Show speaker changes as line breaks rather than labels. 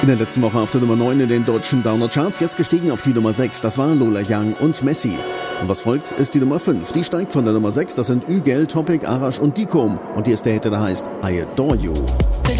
der letzten Woche auf der Nummer 9 in den deutschen Downer-Charts, jetzt gestiegen auf die Nummer 6. Das war Lola Young und Messi. Und was folgt, ist die Nummer 5. Die steigt von der Nummer 6. Das sind Ügel, Topic, Arash und Dikom. Und hier ist der Hit, der heißt I Adore You.